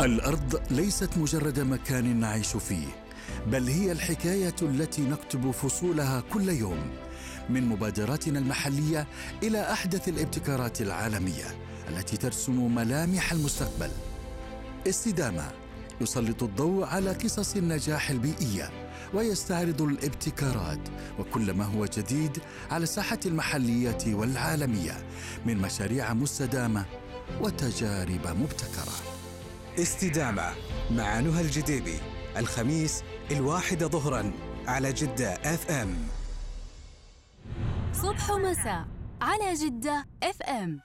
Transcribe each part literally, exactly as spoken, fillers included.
الأرض ليست مجرد مكان نعيش فيه، بل هي الحكاية التي نكتب فصولها كل يوم، من مبادراتنا المحلية إلى أحدث الابتكارات العالمية التي ترسم ملامح المستقبل. استدامة يسلط الضوء على قصص النجاح البيئية ويستعرض الابتكارات وكل ما هو جديد على الساحة المحلية والعالمية من مشاريع مستدامة وتجارب مبتكرة. استدامة مع نهى الجديبي، الخميس الواحدة ظهرا على جدة اف ام. صبح ومساء على جدة اف ام.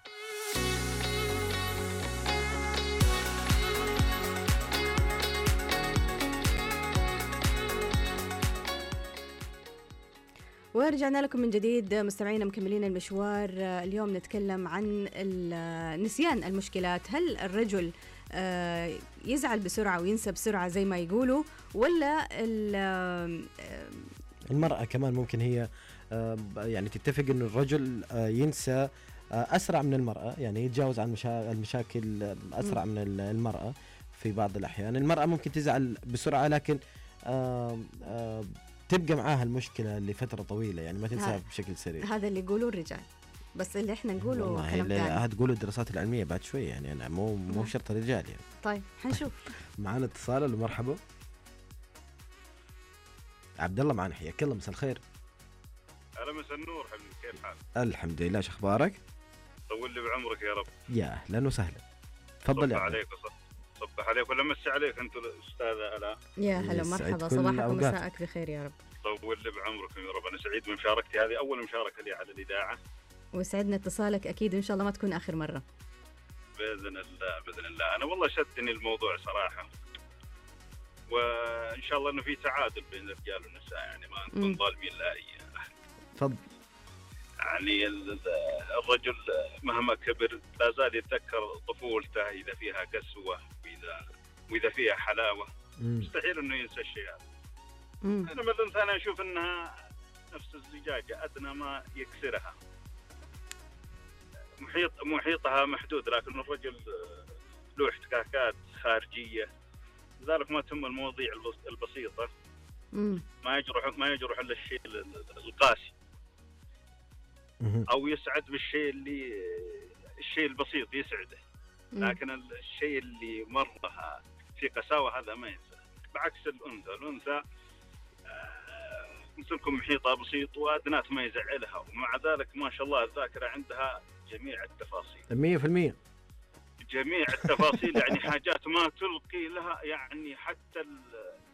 ورجعنا لكم من جديد مستمعينا، مكملين المشوار. اليوم نتكلم عن نسيان المشكلات. هل الرجل يزعل بسرعة وينسى بسرعة زي ما يقولوا، ولا المرأة كمان ممكن هي يعني تتفق إنه الرجل ينسى أسرع من المرأة، يعني يتجاوز عن المشاكل أسرع من المرأة في بعض الأحيان. المرأة ممكن تزعل بسرعة لكن تبقى معاها المشكلة لفترة طويلة، يعني ما تنسى بشكل سريع. هذا اللي يقولوا الرجال، بس اللي احنا نقوله كلام ثاني. هتقولوا الدراسات العلمية بعد شوي، يعني أنا مو مو شرط الرجال يعني. طيب حنشوف. معانا اتصال. مرحبا عبد الله، معنا. حياك الله، مساء الخير. هلا، مساء النور حبيبي، كيف حالك؟ الحمد لله، شو اخبارك؟ طول لي بعمرك يا رب. يا اهلا وسهلا، تفضل. يا عليك صبح عليك ولا مسي عليك انت الاستاذه الاء. يا هلا مرحبا، صباحك ومساءك بخير يا رب. طول لي بعمركم يا رب. انا سعيد بمشاركتي، هذه اول مشاركه لي على الاذاعه، وسعدنا اتصالك اكيد، ان شاء الله ما تكون اخر مره باذن الله. باذن الله. انا والله شدني الموضوع صراحه، وان شاء الله انه في تعادل بين الرجال والنساء، يعني ما نكون ظالمين لاي احد. تفضل. يعني الرجل مهما كبر لا زال يتذكر طفولته، إذا فيها قسوة وإذا وإذا فيها حلاوة. مستحيل إنه ينسى الشيء هذا. أنا مثلا أنا أشوف إنها نفس الزجاجة، أدنى ما يكسرها. محيط محيطها محدود، لكن الرجل له احتكاكات خارجية، لذلك ما تهم المواضيع البسيطة. ما يجرح ما يجرح إلا الشيء القاسي، أو يسعد بالشيء اللي الشيء البسيط يسعده، لكن الشيء اللي مرة في قساوة هذا ما ينسى. بعكس الأنثى، الأنثى مثلكم محيطها بسيط وأدنات ما يزعلها، ومع ذلك ما شاء الله الذاكرة عندها جميع التفاصيل، مية في المية جميع التفاصيل. يعني حاجات ما تلقي لها، يعني حتى